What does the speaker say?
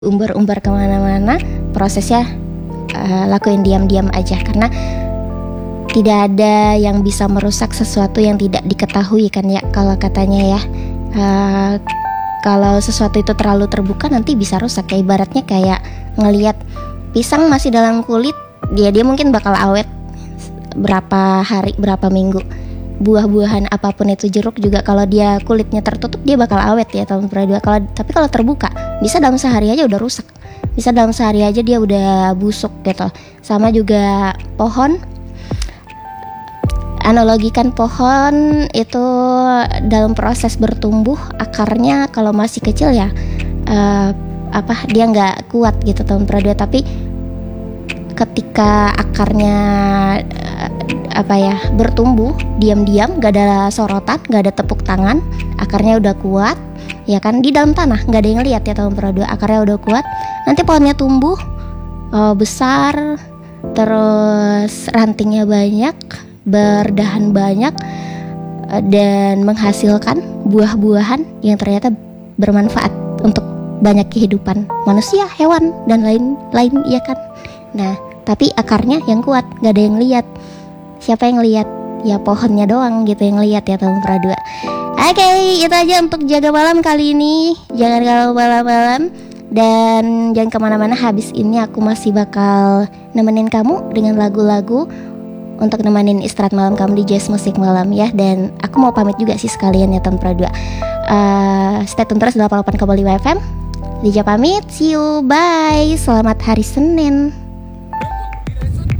umbar-umbar kemana-mana, prosesnya lakuin diam-diam aja, karena tidak ada yang bisa merusak sesuatu yang tidak diketahui kan ya, kalau katanya ya. Kalau sesuatu itu terlalu terbuka nanti bisa rusak, kayak ibaratnya kayak ngelihat pisang masih dalam kulit, dia mungkin bakal awet berapa hari, berapa minggu. Buah-buahan apapun itu, jeruk juga kalau dia kulitnya tertutup dia bakal awet ya tahun perdua. Tapi kalau terbuka bisa dalam sehari aja udah rusak, bisa dalam sehari aja dia udah busuk gitu. Sama juga pohon, analogikan pohon itu dalam proses bertumbuh, akarnya kalau masih kecil ya dia nggak kuat gitu tahun perdua. Tapi ketika akarnya bertumbuh diam-diam, gak ada sorotan, gak ada tepuk tangan, akarnya udah kuat ya kan, di dalam tanah nggak ada yang lihat ya tahun perdua, akarnya udah kuat, nanti pohonnya tumbuh besar, terus rantingnya banyak, berdahan banyak, dan menghasilkan buah-buahan yang ternyata bermanfaat untuk banyak kehidupan manusia, hewan, dan lain-lain ya kan. Nah tapi akarnya yang kuat, gak ada yang lihat. Siapa yang lihat? Ya pohonnya doang gitu yang lihat ya tahun perdua. Oke, itu aja untuk jaga malam kali ini. Jangan galau malam-malam dan jangan kemana-mana. Habis ini aku masih bakal nemenin kamu dengan lagu-lagu untuk nemenin istirahat malam kamu di Jazz Musik Malam ya. Dan aku mau pamit juga sih sekalian ya tahun perdua. Stay tune terus 88,5 FM. Dija pamit, see you, bye. Selamat hari Senin.